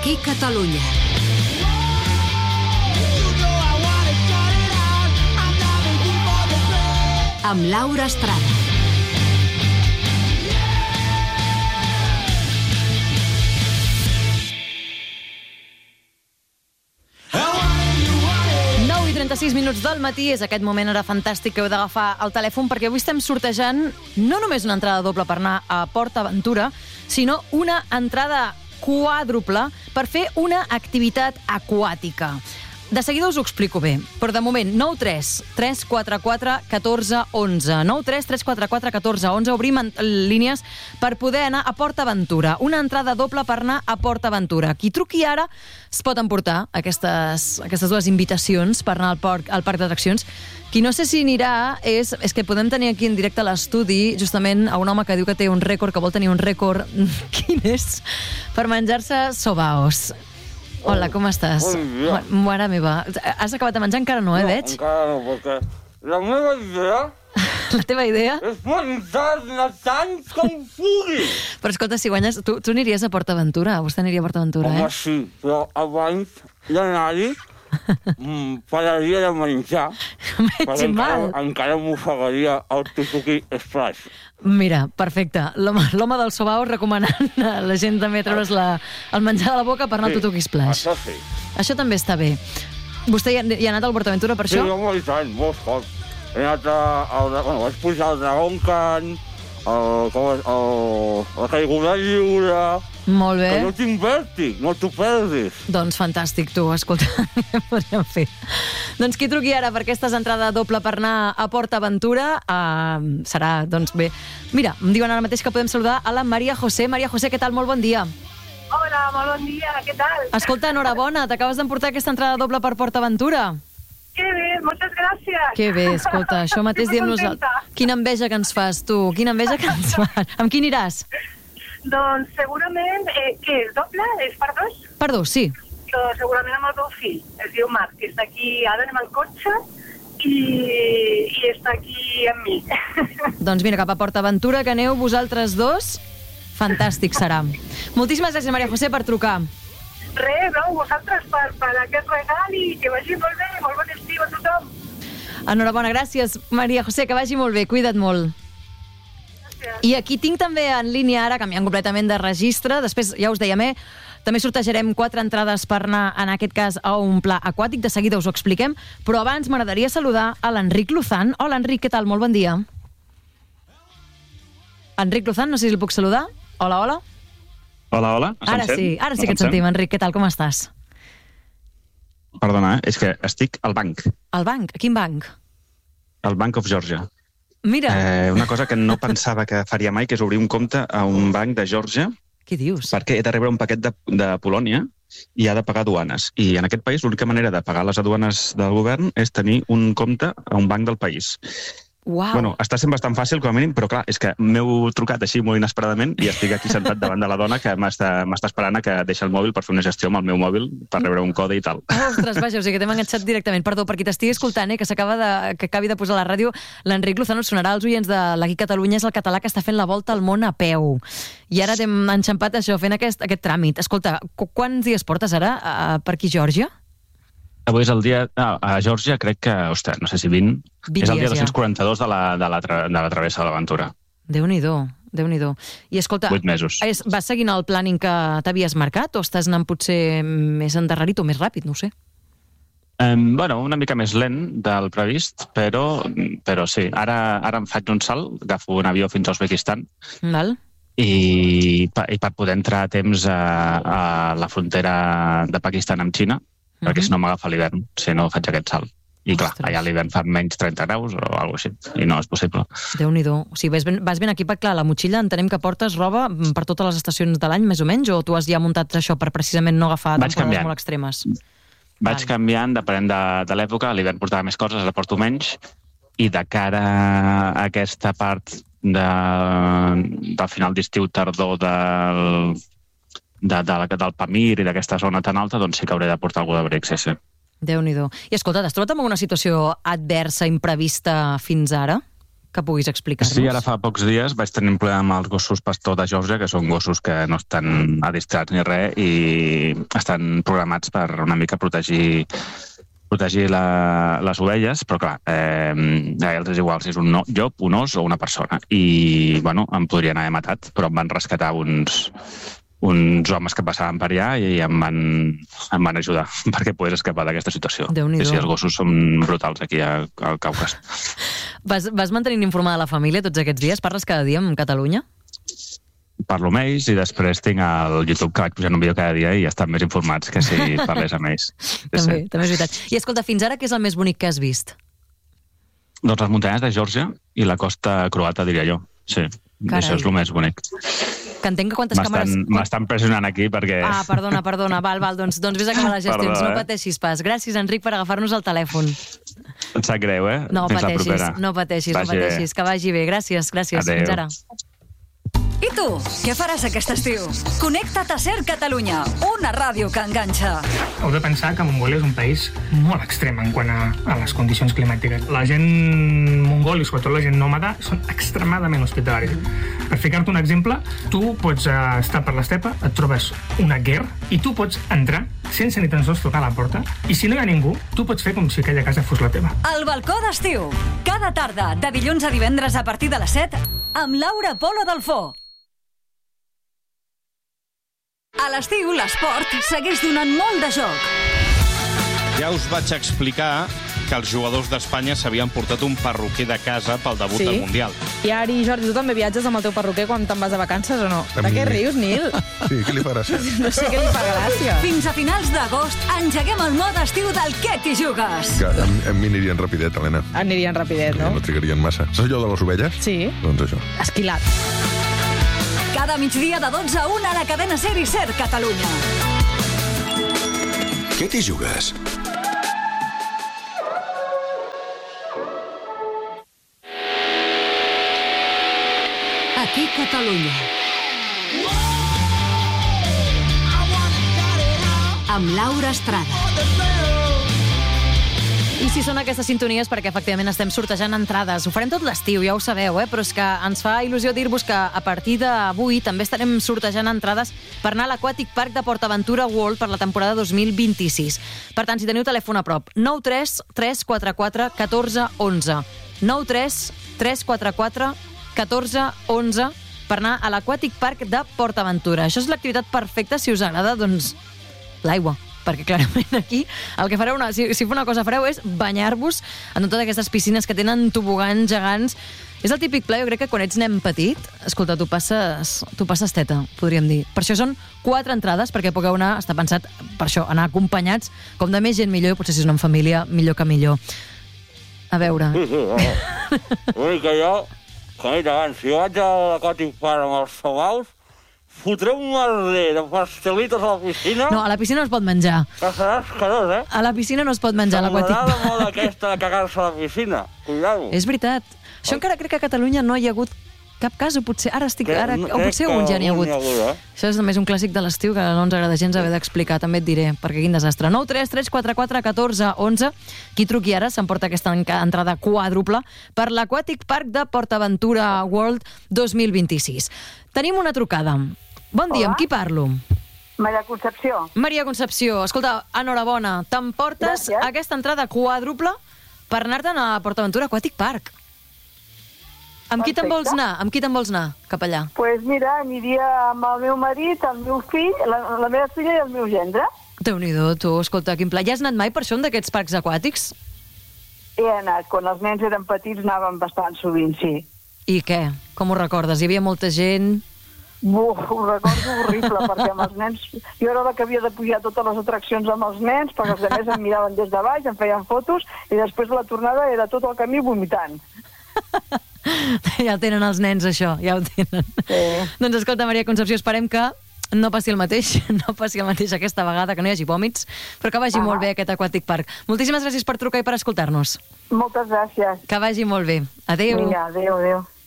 Aquí Catalunya. Amb Laura Estrada. I 36 minuts del matí, és aquest moment ara fantàstic que heu d'agafar el telèfon perquè avui estem sortejant no només una entrada doble per anar a Port Aventura, sinó una entrada quàdruple per fer una activitat aquàtica. De seguida us ho explico bé, però de moment 9 3 4 4 14 11 9 3 3 4 4 14 11 obrim línies per poder anar a Port Aventura. Una entrada doble per anar a Port Aventura. Qui truqui ara es pot emportar aquestes dues invitacions per anar al parc d'atraccions. Qui no sé si anirà és que podem tenir aquí en directe a l'estudi justament a un home que diu que té un rècord, que vol tenir un rècord. Quin és? Per menjar-se sobaos. Hola, com estàs? Bon dia. Mare meva. Has acabat de menjar? Encara no, veig? Encara no, perquè la meva idea La teva idea? és menjar-ne tants com pugui. Però escolta, si guanyes... Tu aniries a Port Aventura? Vostè aniria a Port Aventura, Home, sí, però abans d'anar-hi pararia de menjar, perquè encara m'ofegaria el tutuki splash. Mira, perfecte. L'home del sobao recomanant a la gent també treure's el menjar de la boca per anar al tutuki splash. Això sí. Això també està bé. Vostè hi ha anat al Port Aventura per això? Sí, home, i tant, molts cops. He anat vaig pujar al Dragon Khan, la caiguda lliure... Molt bé. Que no tinc vèrtic, no t'ho perdis. Doncs fantàstic, tu, escolta, què podríem fer? Doncs qui truqui ara per aquesta entrada doble per anar a Port Aventura serà, doncs bé... Mira, em diuen ara mateix que podem saludar a la Maria José. Maria José, què tal? Molt bon dia. Hola, molt bon dia, què tal? Escolta, enhorabona, t'acabes d'emportar aquesta entrada doble per Port Aventura. Que bé, moltes gràcies. Que bé, escolta, això mateix diem nosaltres. Quina enveja que ens fas, tu, quina enveja que ens fas. Amb qui aniràs? Doncs segurament, què és doble? És per dos? Per dos, sí. Doncs segurament amb el meu fill, es diu Marc, que està aquí, ara anem al cotxe i està aquí amb mi. Doncs mira, cap a Port Aventura, que aneu vosaltres dos, fantàstic serà. Moltíssimes gràcies, Maria José, per trucar. Res, no, vosaltres per aquest regal i que vagi molt bé, molt bon estiu a tothom. Enhorabona, gràcies, Maria José, que vagi molt bé, cuida't molt. I aquí tinc també en línia ara, canviant completament de registre, després ja us dèiem, també sortejarem 4 entrades per anar, en aquest cas, a un pla aquàtic, de seguida us ho expliquem, però abans m'agradaria saludar a l'Enric Luzán. Hola, Enric, què tal? Molt bon dia. Enric Luzán, no sé si el puc saludar. Hola, hola. Hola, hola. Ara sí que et sentim, Enric, què tal? Com estàs? Perdona, és que estic al banc. Al banc? A quin banc? Al Bank of Georgia. Mira. Una cosa que no pensava que faria mai, que és obrir un compte a un banc de Geòrgia. Què dius? Perquè he de rebre un paquet de Polònia i ha de pagar duanes. I en aquest país l'única manera de pagar les aduanes del govern és tenir un compte a un banc del país. Uau. Bueno, està sent bastant fàcil, com a mínim, però clar, és que m'heu trucat així molt inesperadament i estic aquí sentat davant de la dona que m'està esperant a que deixi el mòbil per fer una gestió amb el meu mòbil per rebre un codi i tal. Ostres, vaja, o sigui que t'hem enganxat directament. Perdó, per qui t'estigui escoltant, que acabi de posar a la ràdio, l'Enric Luzán sonarà als oients de l'Aquí Catalunya, és el català que està fent la volta al món a peu. I ara t'hem enxampat això, fent aquest tràmit. Escolta, quants dies portes ara per aquí, Geòrgia? Avui és el dia... a Geòrgia crec que, ostres, no sé si 20... És el dia 242 de la travessa de l'aventura. Déu-n'hi-do, Déu-n'hi-do. I escolta, 8 mesos. Vas seguint el planning que t'havies marcat o estàs anant potser més endarrerit o més ràpid, no ho sé? Bueno, una mica més lent del previst, però sí. Ara em faig un salt, agafo un avió fins a Uzbekistan. Val. I per poder entrar a temps a la frontera de Pakistan amb Xina, perquè si no m'agafa l'hivern, si no faig aquest salt. I clar, allà l'hivern fa menys 30 graus o alguna cosa així, i no és possible. Déu-n'hi-do. O sigui, vas ben equipat, clar, la motxilla entenem que portes roba per totes les estacions de l'any, més o menys, o tu has ja muntat això per precisament no agafar temporades molt extremes? Vaig canviant, depenent de l'època, a l'hivern portava més coses, ara porto menys, i de cara a aquesta part del final d'estiu, tardor del Pamir i d'aquesta zona tan alta, doncs sí que hauré de portar algú d'abric, sí. Déu-n'hi-do. I escolta, t'has trobat amb alguna situació adversa, imprevista fins ara? que puguis explicar-nos? Sí, ara fa pocs dies vaig tenir un problema amb els gossos pastor de Geòrgia, que són gossos que no estan adiestrats ni res i estan programats per una mica protegir les ovelles, però clar, a ells és igual si és un llop, un os o una persona. I, bueno, em podrien haver matat, però em van rescatar uns homes que passaven per allà i em van ajudar perquè pogués escapar d'aquesta situació. Déu-n'hi-do. Sí, els gossos són brutals aquí al Caucas. Vas mantenint informada la família tots aquests dies? Parles cada dia amb Catalunya? Parlo amb ells i després tinc el YouTube que vaig pujant un vídeo cada dia i estan més informats que si parlés amb ells. També és veritat. I escolta, fins ara què és el més bonic que has vist? Doncs les muntanyes de Geòrgia i la costa croata, diria jo. Sí, Carai. Això és el més bonic. Que entenc que quantes càmeres... M'estan pressionant aquí perquè... Ah, perdona. Val, doncs vés a acabar les gestions. Perdó, no pateixis pas. Gràcies, Enric, per agafar-nos el telèfon. Em sap greu, No Fins pateixis. Que vagi bé. Gràcies. Adéu. Fins ara. I tu, què faràs aquest estiu? Connecta't a Ser Catalunya, una ràdio que enganxa. Heu de pensar que Mongòlia és un país molt extrem en quant a les condicions climàtiques. La gent mongòlia, sobretot la gent nòmada, són extremadament hospitalaris. Per ficar-te un exemple, tu pots estar per l'estepa, et trobes una guerra i tu pots entrar sense ni tan sols trucar a la porta, i si no hi ha ningú, tu pots fer com si aquella casa fos la teva. El balcó d'estiu, cada tarda, de dilluns a divendres a partir de les 7, amb Laura Polo Delfó. A l'estiu, l'esport segueix donant molt de joc. Ja us vaig explicar que els jugadors d'Espanya s'havien portat un perruquer de casa pel debut del Mundial. I Ari, Jordi, tu també viatges amb el teu perruquer quan te'n vas de vacances o no? De què rius, Nil? Sí, què li fa gràcia? No sé què li fa gràcia. Fins a finals d'agost engeguem el mode estiu del Què t'hi jugues. Que a mi anirien rapidet, Helena. Anirien rapidet, no? No trigarien massa. Saps allò de les ovelles? Sí. Doncs això. Esquilat. Cada migdia de 12 a 1 a la cadena Ser i Ser Catalunya. Què t'hi jugues? Aquí Catalunya. Amb Laura Estrada. I si són aquestes sintonies perquè efectivament estem sortejant entrades. Ho farem tot l'estiu, ja ho sabeu, però és que ens fa il·lusió dir-vos que a partir d'avui també estarem sortejant entrades per anar a l'Aquàtic Park de PortAventura World per la temporada 2026. Per tant, si teniu telèfon a prop, 93 344 14 11. 93 344 14 11 per anar a l'Aquàtic Park de PortAventura. Això és l'activitat perfecta si us agrada, doncs, l'aigua. Perquè clarament aquí el que fareu, si una cosa fareu és banyar-vos en totes aquestes piscines que tenen tobogans gegants. És el típic pla, jo crec que quan ets nen petit, escolta, tu passes teta, podríem dir. Per això són 4 entrades, perquè pugueu anar, està pensat per això, anar acompanyats, com de més gent millor, i potser si és una família, millor que millor. A veure... Sí, l'únic que jo, com he dit abans, si vaig a l'Aquàtic Park amb els sobaus, fotré un merder de pastelitos a la piscina. No, a la piscina no es pot menjar. Que serà escarós, A la piscina no es pot menjar, a l'Aquàtic Park. M'agrada molt aquesta de cagar-se a la piscina. Cuidado. És veritat. Això encara crec que a Catalunya no hi ha hagut cap cas, o potser o potser un ja n'hi ha hagut. Això és només un clàssic de l'estiu que no ens agrada gens haver d'explicar, també et diré, perquè quin desastre. 9 3 3 4 4 14 11. Qui truqui ara s'emporta aquesta entrada quàdruple per l'Aquàtic Park de PortAventura World 2026. Tenim una trucada. Bon dia, amb qui parlo? Maria Concepció. Maria Concepció, escolta, enhorabona. T'emportes aquesta entrada quàdruple per anar-te'n a PortAventura Aquàtic Park. Amb qui te'n vols anar? Amb qui te'n vols anar cap allà? Doncs pues mira, aniria amb el meu marit, el meu fill, la meva filla i el meu gendre. Déu-n'hi-do, tu, escolta, quin pla. Ja has anat mai per això, un d'aquests parcs aquàtics? He anat. Quan els nens eren petits anàvem bastant sovint, sí. I què? Com ho recordes? Hi havia molta gent? Ho recordo horrible, perquè amb els nens... Jo era la que havia de pujar totes les atraccions amb els nens, perquè els altres em miraven des de baix, em feien fotos, i després a la tornada era tot el camí vomitant. Ja tenen els nens, això, ja ho tenen. Sí. Doncs escolta, Maria Concepció, esperem que no passi el mateix aquesta vegada, que no hi hagi vòmits, però que vagi molt bé aquest Aquàtic Park. Moltíssimes gràcies per trucar i per escoltar-nos. Moltes gràcies. Que vagi molt bé. Adéu. Vinga, adéu.